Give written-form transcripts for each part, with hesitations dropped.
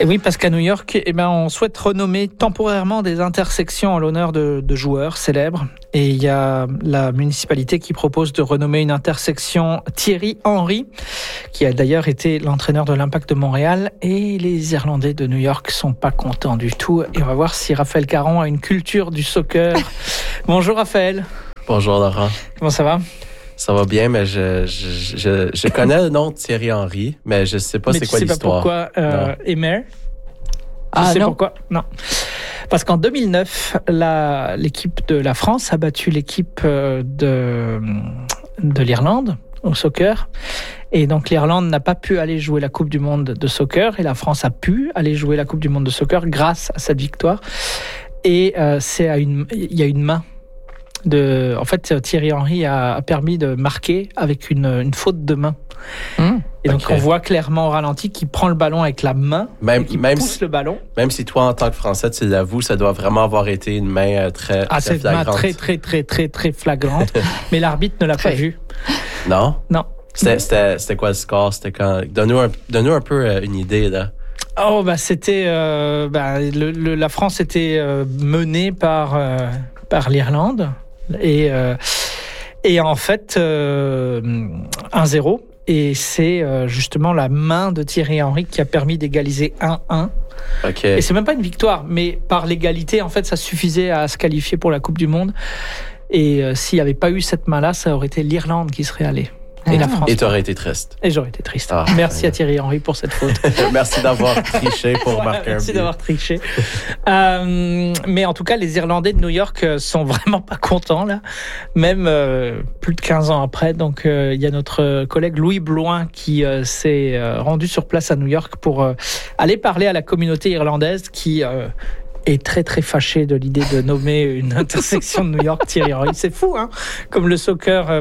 Et oui, parce qu'à New York, on souhaite renommer temporairement des intersections en l'honneur de joueurs célèbres. Et il y a la municipalité qui propose de renommer une intersection Thierry Henry, qui a d'ailleurs été l'entraîneur de l'Impact de Montréal. Et les Irlandais de New York sont pas contents du tout. Et on va voir si Raphaël Caron a une culture du soccer. Bonjour Raphaël. Bonjour Laurent. Comment ça va? Ça va bien, mais je connais le nom de Thierry Henry, mais je sais pas c'est quoi l'histoire. Mais tu sais pas pourquoi Emer? Je sais pourquoi. Non. Parce qu'en 2009, l'équipe de la France a battu l'équipe de l'Irlande au soccer. Et donc l'Irlande n'a pas pu aller jouer la Coupe du Monde de soccer et la France a pu aller jouer la Coupe du Monde de soccer grâce à cette victoire. Et il y a une main. En fait, Thierry Henry a permis de marquer avec une faute de main. Et donc, on voit clairement au ralenti qu'il prend le ballon avec la main et qu'il pousse le ballon. Même si toi, en tant que Français, tu l'avoues, ça doit vraiment avoir été une main très flagrante. C'est une main très flagrante. Mais l'arbitre ne l'a pas vu. Non? Non. C'était quoi le score? C'était quand? Donne-nous un peu une idée, là. C'était... la France était menée par l'Irlande. Et en fait, 1-0. Et c'est justement la main de Thierry Henry qui a permis d'égaliser 1-1. Okay. Et c'est même pas une victoire, mais par l'égalité, en fait, ça suffisait à se qualifier pour la Coupe du Monde. Et s'il n'y avait pas eu cette main-là, ça aurait été l'Irlande qui serait allée. Et la France. Et tu aurais été triste. Et j'aurais été triste. Merci à Thierry Henry pour cette faute. Merci d'avoir triché pour marquer un but. Merci d'avoir triché. Mais en tout cas, les Irlandais de New York sont vraiment pas contents, là. Même plus de 15 ans après. Donc, il y a notre collègue Louis Bloin qui s'est rendu sur place à New York pour aller parler à la communauté irlandaise qui... est très fâché de l'idée de nommer une intersection de New York Thierry Henry. C'est fou, hein, comme le soccer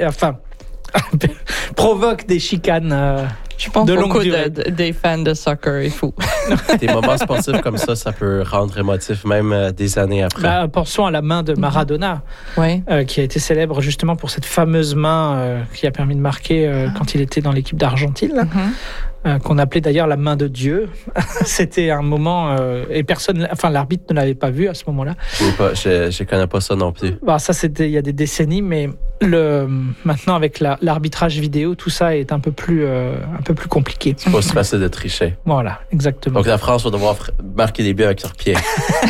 provoque des chicanes je pense de beaucoup longue durée. des fans de soccer est fou. Des moments sportifs comme ça peut rendre émotif même des années après. Pensons à la main de Maradona, qui a été célèbre justement pour cette fameuse main qui a permis de marquer quand il était dans l'équipe d'Argentine. Qu'on appelait d'ailleurs la main de Dieu. C'était un moment et l'arbitre ne l'avait pas vu à ce moment-là. Je connais pas ça non plus. Ça c'était il y a des décennies, mais maintenant avec l'arbitrage vidéo, tout ça est un peu plus compliqué. C'est pas aussi facile de tricher. Voilà, exactement. Donc la France va devoir marquer des buts avec leurs pieds.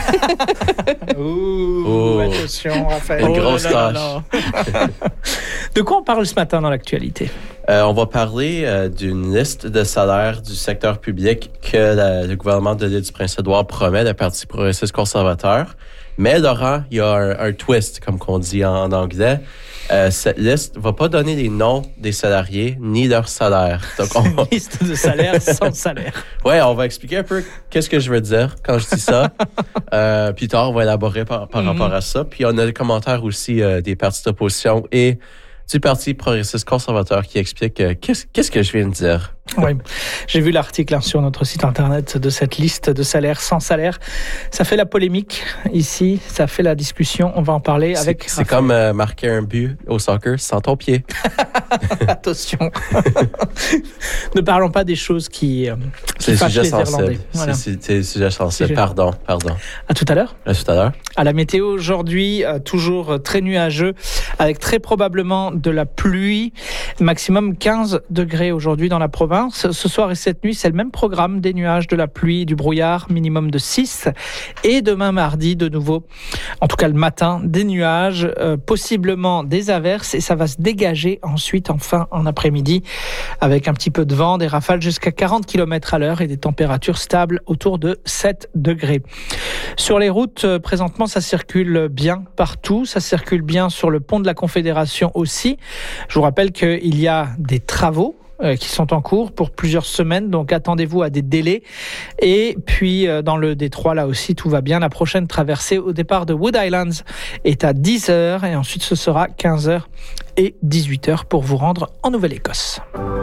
Attention, Raphaël. Une grosse tâche. De quoi on parle ce matin dans l'actualité? On va parler d'une liste de salaires du secteur public que le gouvernement de l'île du Prince-Édouard promet, le Parti progressiste conservateur. Mais Laurent, il y a un twist, comme qu'on dit en anglais. Cette liste ne va pas donner les noms des salariés ni leur salaire. Donc une liste de salaires sans salaire. Ouais, on va expliquer un peu qu'est-ce que je veux dire quand je dis ça. Plus tard, on va élaborer par rapport à ça. Puis on a des commentaires aussi des partis d'opposition et du Parti progressiste conservateur qui explique qu'est-ce que je viens de dire. Oui, j'ai vu l'article sur notre site internet de cette liste de salaires sans salaire. Ça fait la polémique ici, ça fait la discussion. On va en parler avec... C'est comme marquer un but au soccer sans ton pied. Attention. Ne parlons pas des choses qui fâchent les Irlandais. Voilà. C'est des sujets sensibles. Pardon. À tout à l'heure. À tout à l'heure. À la météo aujourd'hui, toujours très nuageux, avec très probablement de la pluie. Maximum 15 degrés aujourd'hui dans la province. Ce soir et cette nuit, c'est le même programme, des nuages, de la pluie, du brouillard, minimum de 6. Et demain mardi, de nouveau, en tout cas le matin, des nuages, possiblement des averses, et ça va se dégager ensuite, enfin, en après-midi, avec un petit peu de vent, des rafales jusqu'à 40 km à l'heure et des températures stables autour de 7 degrés. Sur les routes, présentement, ça circule bien partout. Ça circule bien sur le pont de la Confédération aussi. Je vous rappelle qu'il y a des travaux qui sont en cours pour plusieurs semaines, donc attendez-vous à des délais. Et puis dans le détroit, là aussi, tout va bien. La prochaine traversée au départ de Wood Islands est à 10h et ensuite ce sera 15h et 18h pour vous rendre en Nouvelle-Écosse.